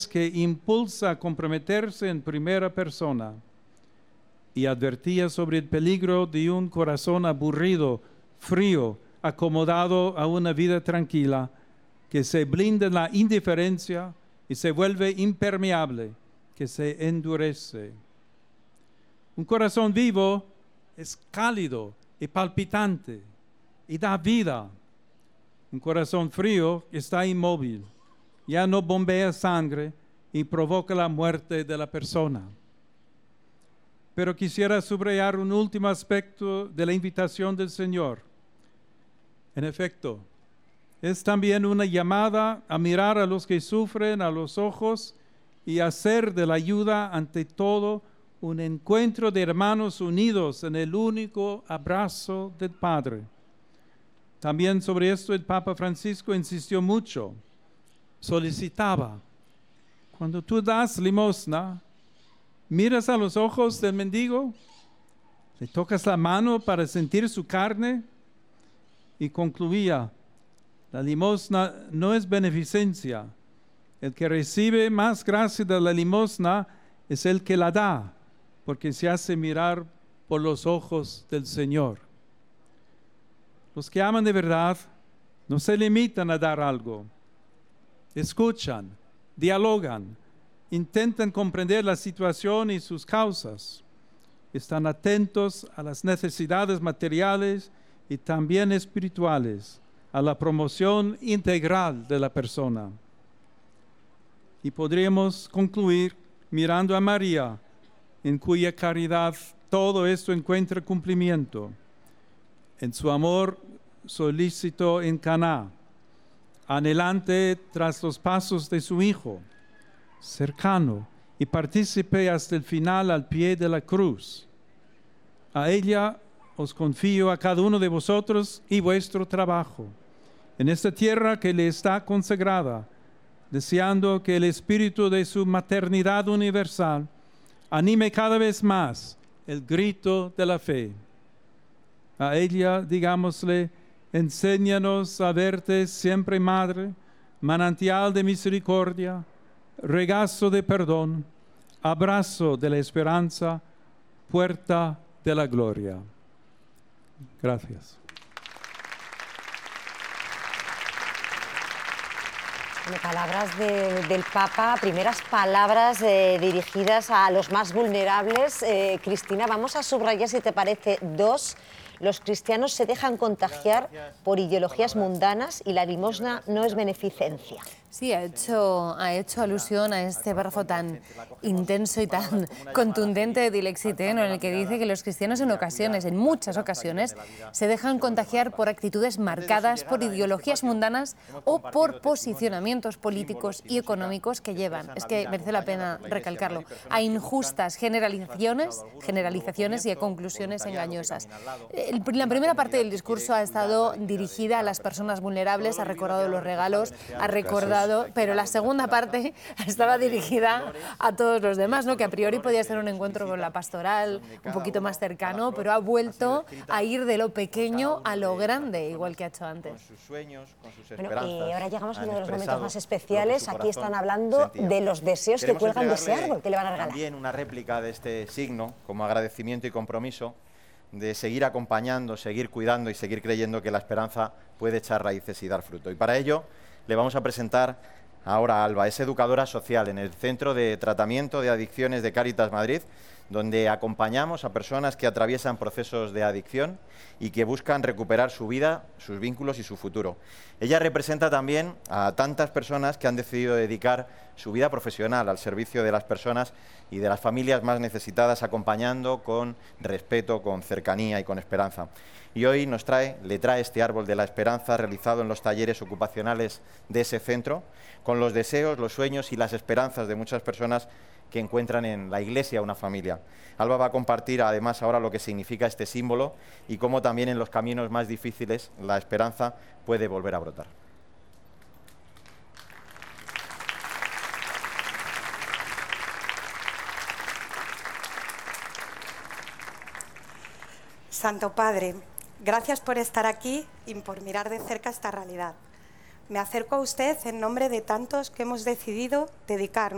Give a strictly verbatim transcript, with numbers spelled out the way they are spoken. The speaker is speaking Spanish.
que impulsa a comprometerse en primera persona y advertía sobre el peligro de un corazón aburrido, frío, acomodado a una vida tranquila, que se blinda en la indiferencia y se vuelve impermeable, que se endurece. Un corazón vivo es cálido y palpitante y da vida. Un corazón frío está inmóvil, ya no bombea sangre y provoca la muerte de la persona. Pero quisiera subrayar un último aspecto de la invitación del Señor. En efecto, es también una llamada a mirar a los que sufren a los ojos y hacer de la ayuda ante todo un encuentro de hermanos unidos en el único abrazo del Padre. También sobre esto el Papa Francisco insistió mucho, solicitaba, cuando tú das limosna, miras a los ojos del mendigo, le tocas la mano para sentir su carne y concluía, la limosna no es beneficencia. El que recibe más gracia de la limosna es el que la da, porque se hace mirar por los ojos del Señor. Los que aman de verdad no se limitan a dar algo. Escuchan, dialogan, intentan comprender la situación y sus causas. Están atentos a las necesidades materiales y también espirituales, a la promoción integral de la persona. Y podríamos concluir mirando a María, en cuya caridad todo esto encuentra cumplimiento, en su amor solícito en Caná, anhelante tras los pasos de su Hijo, cercano y partícipe hasta el final al pie de la cruz. A ella os confío a cada uno de vosotros y vuestro trabajo, en esta tierra que le está consagrada, deseando que el espíritu de su maternidad universal anime cada vez más el grito de la fe. A ella, digámosle, enséñanos a verte siempre, Madre, manantial de misericordia, regazo de perdón, abrazo de la esperanza, puerta de la gloria. Gracias. Palabras de, del Papa, primeras palabras eh, dirigidas a los más vulnerables. Eh, Cristina, vamos a subrayar, si te parece, dos. Los cristianos se dejan contagiar por ideologías mundanas y la limosna no es beneficencia. Sí, ha hecho, ha hecho alusión a este párrafo tan intenso y tan contundente de Dilexiteno, en el que dice que los cristianos en ocasiones, en muchas ocasiones, se dejan contagiar por actitudes marcadas por ideologías mundanas o por posicionamientos políticos y económicos que llevan, es que merece la pena recalcarlo, a injustas generalizaciones, generalizaciones y a conclusiones engañosas. La primera parte del discurso ha estado dirigida a las personas vulnerables, ha recordado los regalos, ha recordado, pero la segunda parte estaba dirigida a todos los demás, ¿no? Que a priori podía ser un encuentro con la pastoral un poquito más cercano, pero ha vuelto a ir de lo pequeño a lo grande, igual que ha hecho antes. Bueno, y ahora llegamos a uno de los momentos más especiales. Aquí están hablando de los deseos que cuelgan de ese árbol que le van a regalar. También una réplica de este signo, como agradecimiento y compromiso, de seguir acompañando, seguir cuidando y seguir creyendo que la esperanza puede echar raíces y dar fruto. Y para ello le vamos a presentar ahora a Alba, es educadora social en el Centro de Tratamiento de Adicciones de Cáritas Madrid, donde acompañamos a personas que atraviesan procesos de adicción y que buscan recuperar su vida, sus vínculos y su futuro. Ella representa también a tantas personas que han decidido dedicar su vida profesional al servicio de las personas y de las familias más necesitadas, acompañando con respeto, con cercanía y con esperanza. Y hoy nos trae, le trae este árbol de la esperanza realizado en los talleres ocupacionales de ese centro, con los deseos, los sueños y las esperanzas de muchas personas que encuentran en la iglesia una familia. Alba va a compartir además ahora lo que significa este símbolo y cómo también en los caminos más difíciles la esperanza puede volver a brotar. Santo Padre, gracias por estar aquí y por mirar de cerca esta realidad. Me acerco a usted en nombre de tantos que hemos decidido dedicar